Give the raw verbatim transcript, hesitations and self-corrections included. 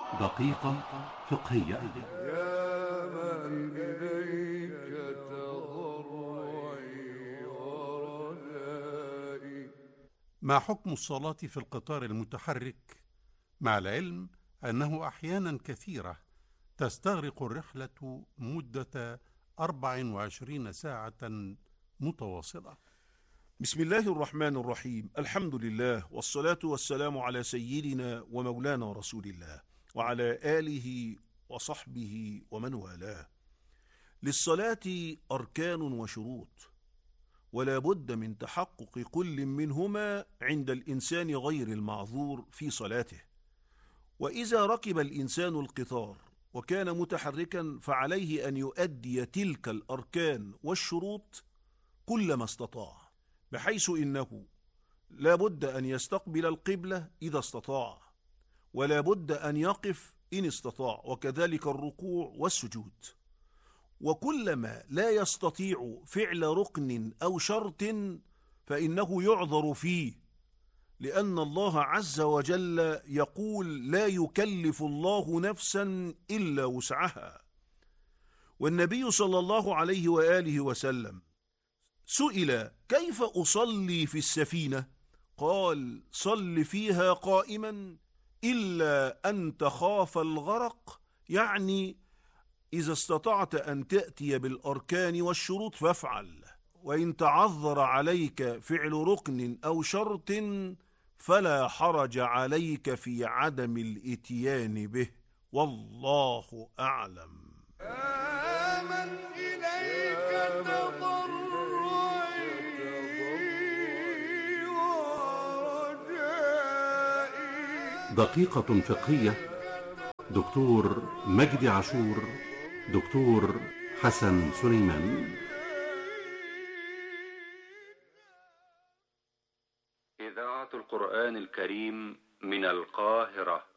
دقيقة فقهية. يا من إليك تضرعي ورجائي. ما حكم الصلاة في القطار المتحرك، مع العلم أنه أحيانا كثيرة تستغرق الرحلة مدة أربع وعشرين ساعة متواصلة؟ بسم الله الرحمن الرحيم. الحمد لله والصلاة والسلام على سيدنا ومولانا رسول الله وعلى آله وصحبه ومن والاه. للصلاة أركان وشروط، ولا بد من تحقق كل منهما عند الإنسان غير المعذور في صلاته. وإذا ركب الإنسان القطار وكان متحركا فعليه أن يؤدي تلك الأركان والشروط كلما استطاع، بحيث إنه لا بد أن يستقبل القبلة إذا استطاع، ولا بد أن يقف إن استطاع، وكذلك الركوع والسجود. وكلما لا يستطيع فعل ركن أو شرط فإنه يعذر فيه، لأن الله عز وجل يقول: لا يكلف الله نفسا إلا وسعها. والنبي صلى الله عليه وآله وسلم سئل: كيف أصلي في السفينة؟ قال: صل فيها قائما إلا أن تخاف الغرق، يعني إذا استطعت أن تأتي بالأركان والشروط فافعل، وإن تعذر عليك فعل ركن أو شرط فلا حرج عليك في عدم الإتيان به، والله أعلم. يا من إليك تضرعي ورجائي. دقيقة فقهية. دكتور مجدي عاشور، دكتور حسن سليمان. إذاعة القرآن الكريم من القاهرة.